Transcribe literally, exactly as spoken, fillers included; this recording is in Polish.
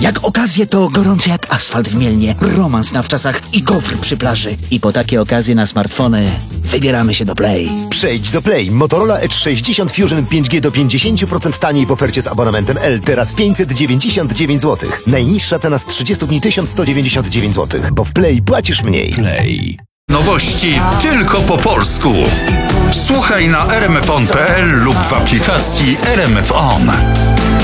Jak okazje to gorący jak asfalt w Mielnie, romans na wczasach i gofr przy plaży. I po takie okazje na smartfony wybieramy się do Play. Przejdź do Play. Motorola Edge sześćdziesiąt Fusion pięć G do pięćdziesiąt procent taniej w ofercie z abonamentem L. Teraz pięćset dziewięćdziesiąt dziewięć złotych. Najniższa cena z trzydziestu dni tysiąc sto dziewięćdziesiąt dziewięć złotych, bo w Play płacisz mniej. Play. Nowości tylko po polsku. Słuchaj na r m f on kropka p l lub w aplikacji R M F On.